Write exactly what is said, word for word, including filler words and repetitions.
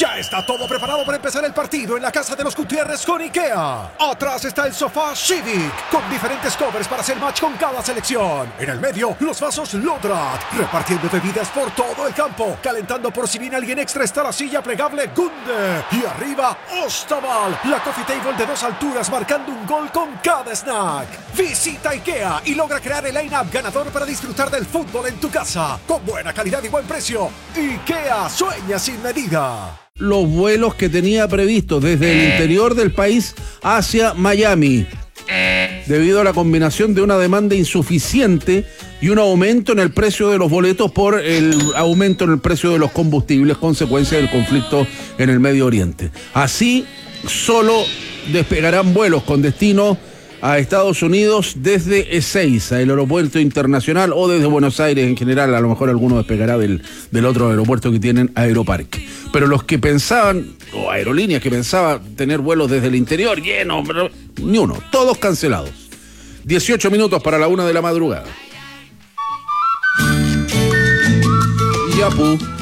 Ya está todo preparado para empezar el partido en la casa de los Gutiérrez con IKEA. Atrás está el sofá Civic, con diferentes covers para hacer match con cada selección. En el medio, los vasos Lodrat, repartiendo bebidas por todo el campo. Calentando por si viene alguien extra está la silla plegable Gunde. Y arriba, Ostaval, la coffee table de dos alturas marcando un gol con cada snack. Visita IKEA y logra crear el line-up ganador para disfrutar del fútbol en tu casa. Con buena calidad y buen precio. IKEA sueña sin medida. Los vuelos que tenía previstos desde el interior del país hacia Miami, debido a la combinación de una demanda insuficiente y un aumento en el precio de los boletos por el aumento en el precio de los combustibles, consecuencia del conflicto en el Medio Oriente. Así, solo despegarán vuelos con destino a Estados Unidos desde Ezeiza, el aeropuerto internacional, o desde Buenos Aires en general. A lo mejor alguno despegará del, del otro aeropuerto que tienen, Aeroparque. Pero los que pensaban, o aerolíneas que pensaban tener vuelos desde el interior llenos, ni uno, todos cancelados. dieciocho minutos para la una de la madrugada. Y ya, pu.